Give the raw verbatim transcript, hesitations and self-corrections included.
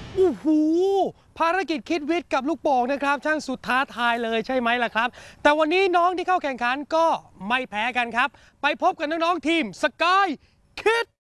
โอ้โหภารกิจคิดวิทย์กับลูกโป่งนะครับช่างสุดท้าทายเลยใช่ไหมล่ะครับแต่วันนี้น้องที่เข้าแข่งขันก็ไม่แพ้กันครับไปพบกับน้องๆทีมสกายคิด